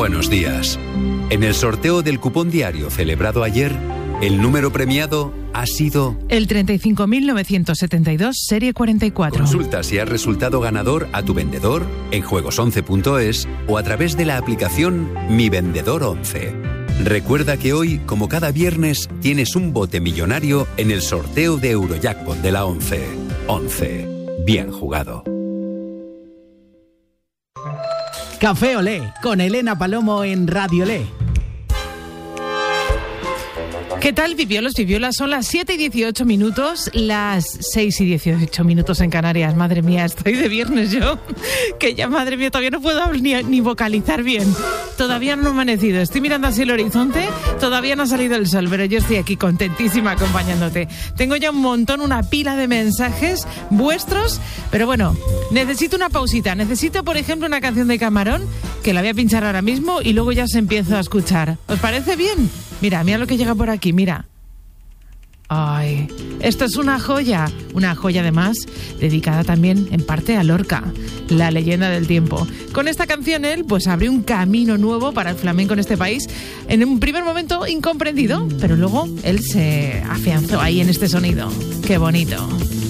Buenos días. En el sorteo del cupón diario celebrado ayer, el número premiado ha sido el 35.972, serie 44. Consulta si has resultado ganador a tu vendedor en juegos11.es o a través de la aplicación Mi Vendedor 11. Recuerda que hoy, como cada viernes, tienes un bote millonario en el sorteo de Eurojackpot de la 11. 11. Bien jugado. Café Olé, con Elena Palomo en Radio Olé. ¿Qué tal, Viviolos? Viviolas, son las 7 y 18 minutos, las 6 y 18 minutos en Canarias. Madre mía, estoy de viernes yo, que ya, madre mía, todavía no puedo ni vocalizar bien. Todavía no he amanecido, estoy mirando hacia el horizonte, todavía no ha salido el sol, pero yo estoy aquí contentísima acompañándote. Tengo ya un montón, una pila de mensajes vuestros, pero bueno, necesito una pausita. Necesito, por ejemplo, una canción de Camarón, que la voy a pinchar ahora mismo y luego ya os empiezo a escuchar. ¿Os parece bien? Mira lo que llega por aquí, mira. Ay, esto es una joya además, dedicada también en parte a Lorca, la leyenda del tiempo. Con esta canción él pues abrió un camino nuevo para el flamenco en este país, en un primer momento incomprendido, pero luego él se afianzó ahí en este sonido. ¡Qué bonito!